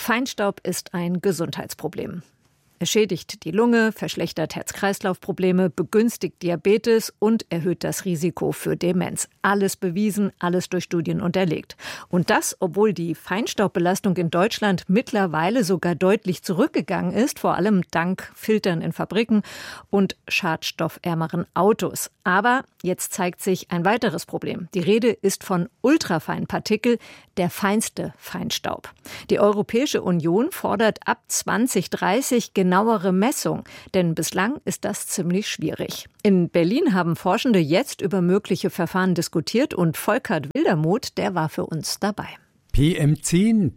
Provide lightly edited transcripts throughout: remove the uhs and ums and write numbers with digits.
Feinstaub ist ein Gesundheitsproblem. Er schädigt die Lunge, verschlechtert Herz-Kreislauf-Probleme, begünstigt Diabetes und erhöht das Risiko für Demenz. Alles bewiesen, alles durch Studien unterlegt. Und das, obwohl die Feinstaubbelastung in Deutschland mittlerweile sogar deutlich zurückgegangen ist, vor allem dank Filtern in Fabriken und schadstoffärmeren Autos. Aber jetzt zeigt sich ein weiteres Problem. Die Rede ist von Ultrafeinpartikel, der feinste Feinstaub. Die Europäische Union fordert ab 2030 genauere Messung, denn bislang ist das ziemlich schwierig. In Berlin haben Forschende jetzt über mögliche Verfahren diskutiert und Volkert Wildermuth, der war für uns dabei. PM10,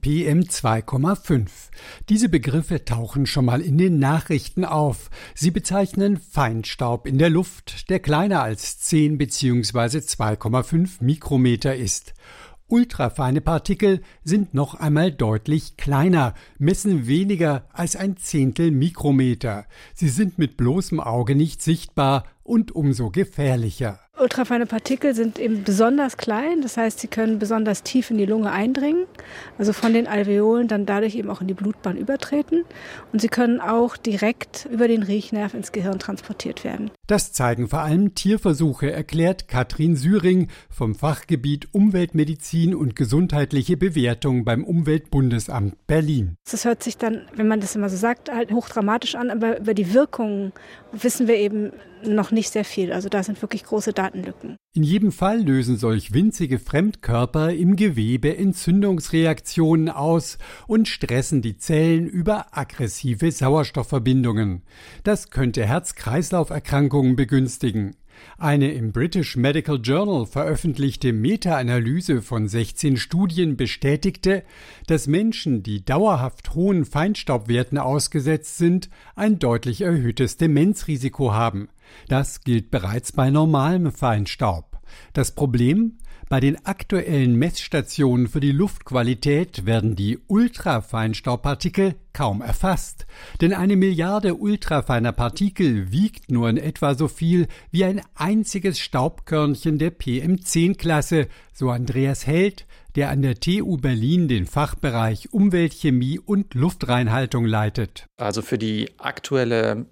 PM2,5. Diese Begriffe tauchen schon mal in den Nachrichten auf. Sie bezeichnen Feinstaub in der Luft, der kleiner als 10 bzw. 2,5 Mikrometer ist. Ultrafeine Partikel sind noch einmal deutlich kleiner, messen weniger als ein Zehntel Mikrometer. Sie sind mit bloßem Auge nicht sichtbar und umso gefährlicher. Ultrafeine Partikel sind eben besonders klein, das heißt, sie können besonders tief in die Lunge eindringen, also von den Alveolen dann dadurch eben auch in die Blutbahn übertreten. Und sie können auch direkt über den Riechnerv ins Gehirn transportiert werden. Das zeigen vor allem Tierversuche, erklärt Katrin Syring vom Fachgebiet Umweltmedizin und gesundheitliche Bewertung beim Umweltbundesamt Berlin. Das hört sich dann, wenn man das immer so sagt, halt hochdramatisch an, aber über die Wirkungen wissen wir eben noch nicht sehr viel. Also da sind wirklich große Datenlücken. In jedem Fall lösen solch winzige Fremdkörper im Gewebe Entzündungsreaktionen aus und stressen die Zellen über aggressive Sauerstoffverbindungen. Das könnte Herz-Kreislauf-Erkrankungen begünstigen. Eine im British Medical Journal veröffentlichte Meta-Analyse von 16 Studien bestätigte, dass Menschen, die dauerhaft hohen Feinstaubwerten ausgesetzt sind, ein deutlich erhöhtes Demenzrisiko haben. Das gilt bereits bei normalem Feinstaub. Das Problem? Bei den aktuellen Messstationen für die Luftqualität werden die Ultrafeinstaubpartikel kaum erfasst. Denn 1 Milliarde ultrafeiner Partikel wiegt nur in etwa so viel wie ein einziges Staubkörnchen der PM10-Klasse, so Andreas Held, der an der TU Berlin den Fachbereich Umweltchemie und Luftreinhaltung leitet. Also für die aktuelle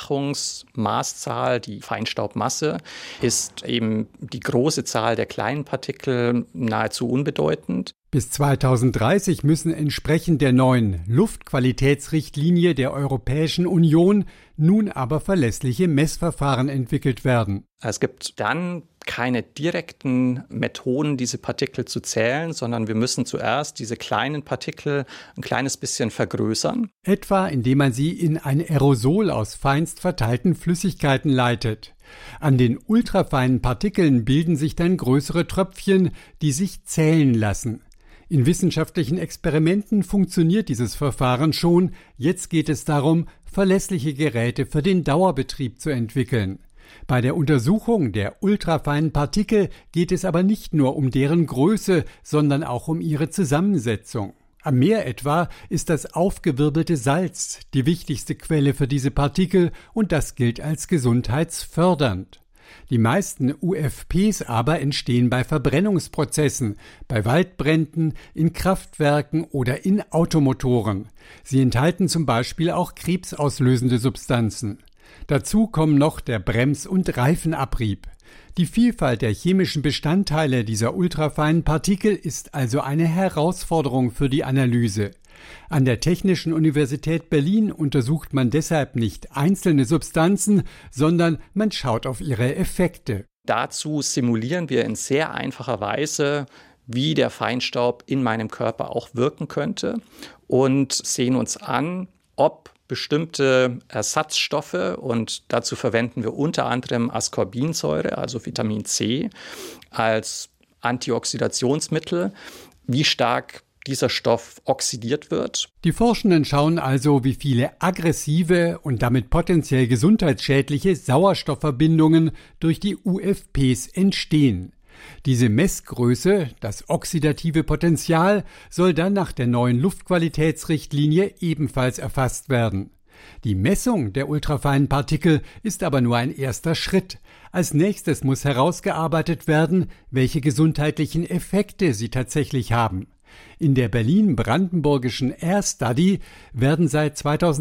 Überwachungsmaßzahl, die Feinstaubmasse, ist eben die große Zahl der kleinen Partikel nahezu unbedeutend. Bis 2030 müssen entsprechend der neuen Luftqualitätsrichtlinie der Europäischen Union nun aber verlässliche Messverfahren entwickelt werden. Es gibt dann keine direkten Methoden, diese Partikel zu zählen, sondern wir müssen zuerst diese kleinen Partikel ein kleines bisschen vergrößern. Etwa indem man sie in ein Aerosol aus feinst verteilten Flüssigkeiten leitet. An den ultrafeinen Partikeln bilden sich dann größere Tröpfchen, die sich zählen lassen. In wissenschaftlichen Experimenten funktioniert dieses Verfahren schon. Jetzt geht es darum, verlässliche Geräte für den Dauerbetrieb zu entwickeln. Bei der Untersuchung der ultrafeinen Partikel geht es aber nicht nur um deren Größe, sondern auch um ihre Zusammensetzung. Am Meer etwa ist das aufgewirbelte Salz die wichtigste Quelle für diese Partikel und das gilt als gesundheitsfördernd. Die meisten UFPs aber entstehen bei Verbrennungsprozessen, bei Waldbränden, in Kraftwerken oder in Automotoren. Sie enthalten zum Beispiel auch krebsauslösende Substanzen. Dazu kommen noch der Brems- und Reifenabrieb. Die Vielfalt der chemischen Bestandteile dieser ultrafeinen Partikel ist also eine Herausforderung für die Analyse. An der Technischen Universität Berlin untersucht man deshalb nicht einzelne Substanzen, sondern man schaut auf ihre Effekte. Dazu simulieren wir in sehr einfacher Weise, wie der Feinstaub in meinem Körper auch wirken könnte und sehen uns an, ob bestimmte Ersatzstoffe, und dazu verwenden wir unter anderem Ascorbinsäure, also Vitamin C, als Antioxidationsmittel, wie stark dieser Stoff oxidiert wird. Die Forschenden schauen also, wie viele aggressive und damit potenziell gesundheitsschädliche Sauerstoffverbindungen durch die UFPs entstehen. Diese Messgröße, das oxidative Potenzial, soll dann nach der neuen Luftqualitätsrichtlinie ebenfalls erfasst werden. Die Messung der ultrafeinen Partikel ist aber nur ein erster Schritt. Als nächstes muss herausgearbeitet werden, welche gesundheitlichen Effekte sie tatsächlich haben. In der berlin-brandenburgischen Air Study werden seit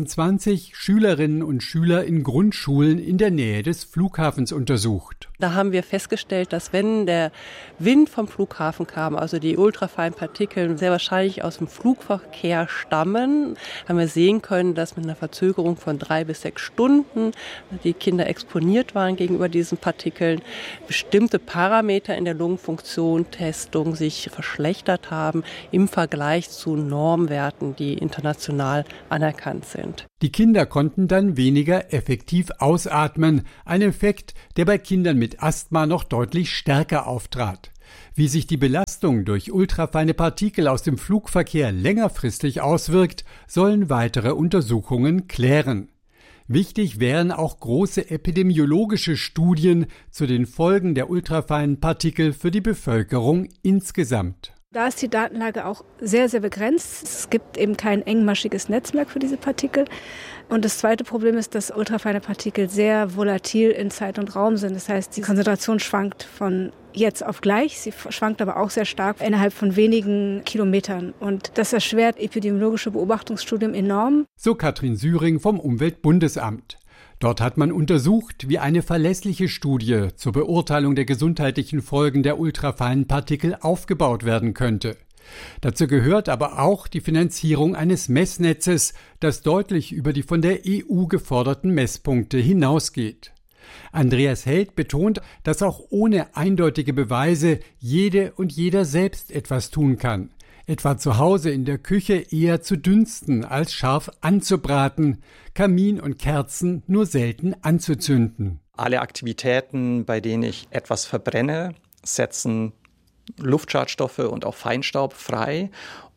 2020 Schülerinnen und Schüler in Grundschulen in der Nähe des Flughafens untersucht. Da haben wir festgestellt, dass wenn der Wind vom Flughafen kam, also die ultrafeinen Partikel sehr wahrscheinlich aus dem Flugverkehr stammen, haben wir sehen können, dass mit einer Verzögerung von 3 bis 6 Stunden die Kinder exponiert waren gegenüber diesen Partikeln, bestimmte Parameter in der Lungenfunktion-Testung sich verschlechtert haben im Vergleich zu Normwerten, die international anerkannt sind. Die Kinder konnten dann weniger effektiv ausatmen, ein Effekt, der bei Kindern mit Asthma noch deutlich stärker auftrat. Wie sich die Belastung durch ultrafeine Partikel aus dem Flugverkehr längerfristig auswirkt, sollen weitere Untersuchungen klären. Wichtig wären auch große epidemiologische Studien zu den Folgen der ultrafeinen Partikel für die Bevölkerung insgesamt. Da ist die Datenlage auch sehr, sehr begrenzt. Es gibt eben kein engmaschiges Netzwerk für diese Partikel. Und das zweite Problem ist, dass ultrafeine Partikel sehr volatil in Zeit und Raum sind. Das heißt, die Konzentration schwankt von jetzt auf gleich. Sie schwankt aber auch sehr stark innerhalb von wenigen Kilometern. Und das erschwert epidemiologische Beobachtungsstudien enorm. So Katrin Syring vom Umweltbundesamt. Dort hat man untersucht, wie eine verlässliche Studie zur Beurteilung der gesundheitlichen Folgen der ultrafeinen Partikel aufgebaut werden könnte. Dazu gehört aber auch die Finanzierung eines Messnetzes, das deutlich über die von der EU geforderten Messpunkte hinausgeht. Andreas Held betont, dass auch ohne eindeutige Beweise jede und jeder selbst etwas tun kann. Etwa zu Hause in der Küche eher zu dünsten als scharf anzubraten, Kamin und Kerzen nur selten anzuzünden. Alle Aktivitäten, bei denen ich etwas verbrenne, setzen Luftschadstoffe und auch Feinstaub frei.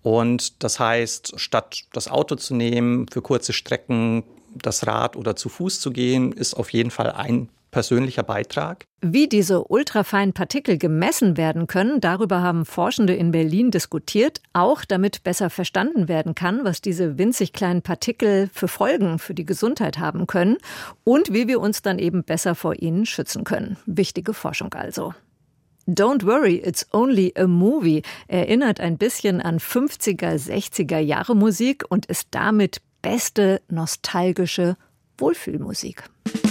Und das heißt, statt das Auto zu nehmen, für kurze Strecken das Rad oder zu Fuß zu gehen, ist auf jeden Fall ein persönlicher Beitrag. Wie diese ultrafeinen Partikel gemessen werden können, darüber haben Forschende in Berlin diskutiert, auch damit besser verstanden werden kann, was diese winzig kleinen Partikel für Folgen für die Gesundheit haben können und wie wir uns dann eben besser vor ihnen schützen können. Wichtige Forschung also. Don't Worry, It's Only a Movie erinnert ein bisschen an 50er, 60er Jahre Musik und ist damit beste nostalgische Wohlfühlmusik.